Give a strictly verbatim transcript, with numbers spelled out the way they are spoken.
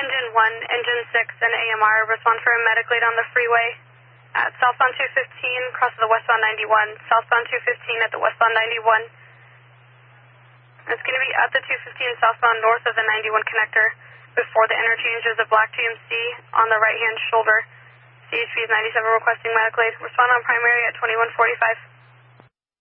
Engine one, Engine six, and A M R respond for a medical aid on the freeway at southbound two fifteen, cross of the westbound ninety-one, southbound two fifteen at the westbound ninety-one. It's going to be at the two fifteen southbound north of the ninety-one connector before the interchange of the black G M C on the right-hand shoulder. C H P is ninety-seven requesting medical aid. Respond on primary at twenty-one forty-five.